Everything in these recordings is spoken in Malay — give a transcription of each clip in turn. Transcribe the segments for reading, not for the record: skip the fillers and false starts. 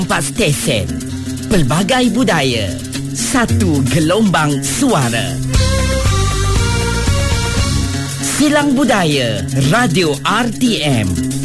4 stesen, pelbagai budaya, satu gelombang suara. Silang Budaya Radio RTM.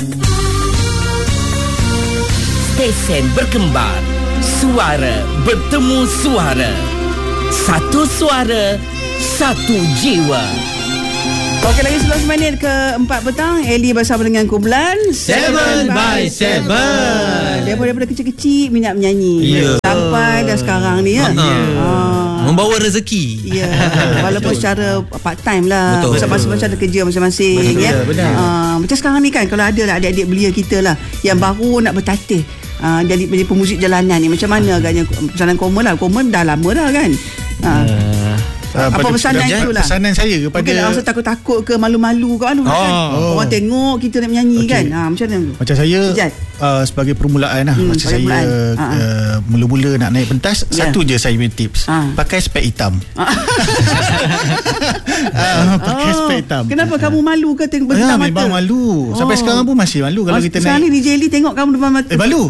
Stesen berkembar, suara bertemu suara. Satu suara, satu jiwa. Okey, lagi 11 minit ke 4 petang. Eli bersama dengan kumpulan 7 by 7. Daripada kecil-kecil minat menyanyi, sampai dah sekarang ni ya. Membawa rezeki. Ya, walaupun secara part time lah. Betul. Masing-masing ada kerja masing-masing. Betul. Macam sekarang ni kan, kalau ada lah adik-adik belia kita lah yang baru nak bertatih jadi pemuzik jalanan ni, macam mana agaknya pesanan Komen lah. Komen dah lama dah kan. Apa pesanan tu lah? Pesanan saya kepada, mungkin rasa takut-takut ke, malu-malu ke kan? Orang tengok kita nak menyanyi kan. Macam mana? Macam saya sebagai permulaan lah, macam saya mula-mula nak naik pentas, satu je saya punya tips, pakai spek hitam. Pakai spek hitam. Kenapa kamu malu ke tengok berhitam mata? Memang malu. Sampai sekarang pun masih malu kalau kita naik. Sekarang ni DJ Lee tengok kamu depan mata. Malu.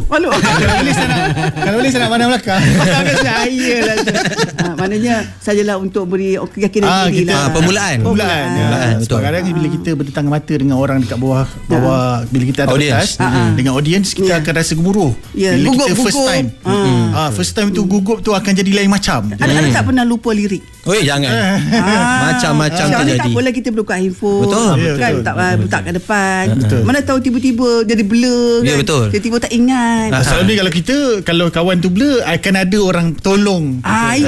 Kalau boleh saya nak pandang belakang. Saya lah. Maknanya sajalah untuk beri keyakinan diri lah. Permulaan. Betul. Kadang-kadang bila kita bertetangga mata dengan orang dekat bawah, bila kita ada pentas dengan audience, kita akan rasa gemuruh. Bila kita first time. First time tu gugup tu akan jadi lain macam. Ada tak pernah lupa lirik? Jangan. Macam-macam terjadi. Tak boleh kita buka handphone. Betul. Kan letak kat depan. Mana tahu tiba-tiba jadi blur kan. Betul. Tiba-tiba tak ingat. Selalu kalau kawan tu blur, akan ada orang tolong.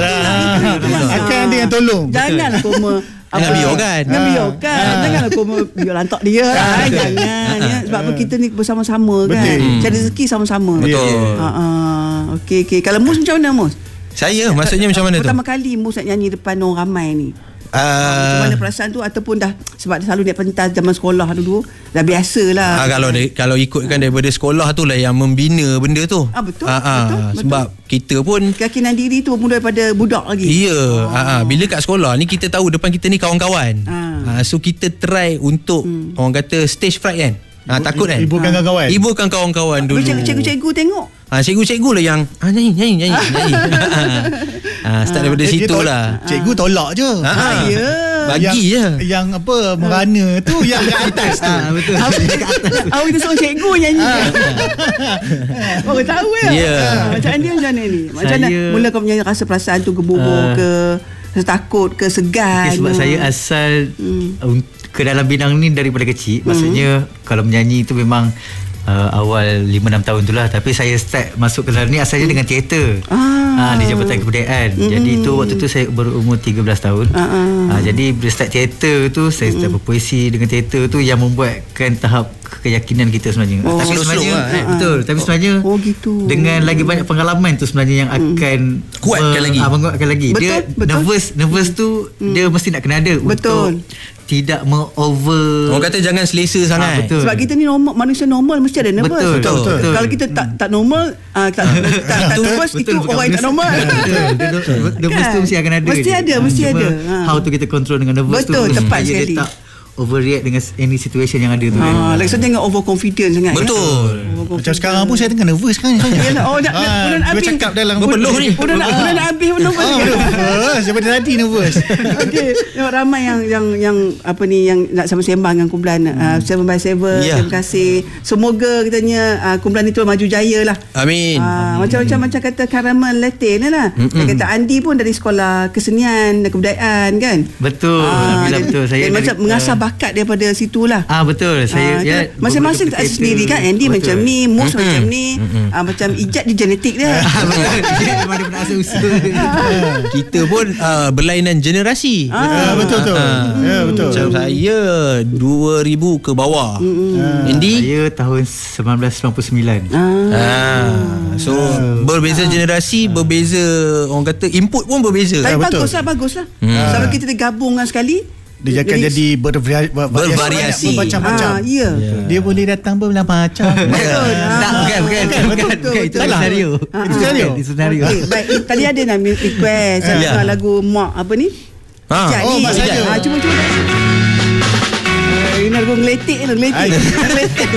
Akan ada yang tolong. Janganlah koma Dengan biokan. Janganlah koma biar lantak dia. Jangan ya. Sebab apa, kita ni bersama-sama kan. Cari rezeki sama-sama. Betul. Okey. Kalau Mus macam mana Mus? Saya maksudnya macam mana tu? Pertama kali Mus nak nyanyi depan orang ramai ni. Macam mana perasaan tu? Ataupun dah, sebab selalu naik pentas zaman sekolah dulu, dah biasa lah. Kalau ikutkan daripada sekolah tu lah yang membina benda tu. Betul. Sebab kita pun keyakinan diri tu mula daripada budak lagi. Bila kat sekolah ni kita tahu depan kita ni kawan-kawan. So kita try untuk orang kata stage fright kan. Takut kan? Ibukan kawan-kawan dulu. Cikgu-cikgu tengok. Cikgu-cikgu lah yang nyanyi. Start daripada situ lah. Cikgu tolak je. Bagi je. Yang apa, merana tu yang kat atas tu. Betul. Awak kita suruh cikgu nyanyi. Orang tahu ya. Macam mana ni? Macam mana mula kau menyanyi, rasa perasaan tu gemuruh ke, rasa takut ke, segan? Sebab saya asal ke dalam bidang ni daripada kecil. Maksudnya kalau menyanyi tu memang awal 5-6 tahun tu lah. Tapi saya start masuk ke dalam ni asalnya dengan teater di Jabatan Kebudayaan. Jadi tu waktu tu saya berumur 13 tahun. Jadi bila start teater tu, saya start berpuisi dengan teater tu yang membuatkan tahap keyakinan kita sebenarnya. Tapi sebenarnya betul. Tapi sebenarnya gitu. Dengan lagi banyak pengalaman tu sebenarnya yang akan menguatkan lagi. Dia nervous tu dia mesti nak kena ada untuk tidak over. Orang kata jangan selesa sangat. Betul. Sebab kita ni manusia normal mesti ada nervous. Betul. Kalau kita tak normal, tak nervous, itu orang yang tak normal. Nervous tu mesti akan ada. Mesti ada. How tu kita control dengan nervous tu. Betul, tepat sekali. Dia tak overreact dengan any situation yang ada tu. Lagi saya tengok overconfident sangat. Betul. Macam sekarang pun saya tengah nervous kan. Bulan habis cakap dalam berpeluh ni. Bulan habis pun nervous. Daripada tadi nervous. Okey, ramai yang apa ni, yang nak sama sembang dengan kumpulan 7 by 7. Terima kasih. Semoga katanya kumpulan itu maju jaya lah. Amin. Macam kata Caramel Latte ni lah. Kata Andi pun dari sekolah kesenian dan kebudayaan kan. Betul. Betul. Saya macam mengasah bakat daripada situlah. Betul. Saya masing-masing ada sendiri kan. Andy macam ni, Mus macam ni, macam Ijat di genetik dia. Kita pun berlainan generasi. Betul tu. Betul. Macam saya 2000 ke bawah. Andy saya tahun 1999. So berbeza generasi, berbeza, orang kata input pun berbeza. Tapi baguslah. Sampai kita tergabung sekali. Dia akan jadi bervariasi, bermacam-macam. Dia boleh datang bermacam. Bukan. Itu senario. Itu senario. Baik, tadi ada nak request lagu Mak apa ni? Mak saya. Cuba. Ini lagu ngeletik.